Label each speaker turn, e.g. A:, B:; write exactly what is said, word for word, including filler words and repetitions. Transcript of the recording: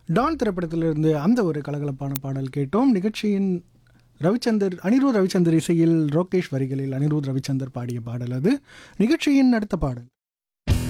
A: Don திரைப்படத்திலிருந்து அந்த ஒரு கலகலப்பான பாடல் கேட்டோம். நிகழ்ச்சியின் ரவிச்சந்தர் அனிருத் ரவிச்சந்தர் இசையில் ரோகேஷ் வரிகளில் அனிருத் ரவிச்சந்தர் பாடிய பாடல் அது. நிகழ்ச்சியின் அடுத்த பாடல்